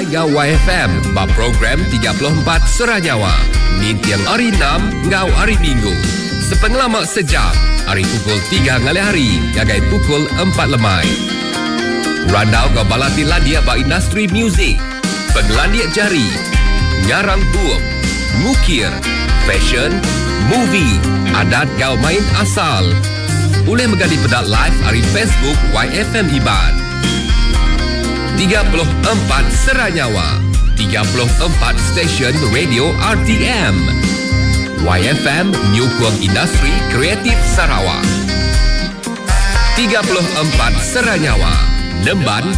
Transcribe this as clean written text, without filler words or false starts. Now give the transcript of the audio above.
ngau YFM ba program 34 Seranyawa. Nintiang hari 6 ngau hari Minggu. Sepengelamak sejam, hari pukul 3 ngalih hari, gagai pukul 4 lemai. Randau kau balati landia ba industri muzik, penglandia jari, ngarang buam, ngukir, fashion, movie, adat kau main asal. Boleh menjadi pedat live hari Facebook YFM Iban. 34 Seranyawa, 34 stesen radio RTM. YFM Nyukung Industri Kreatif Sarawak. 34 Seranyawa, Nemban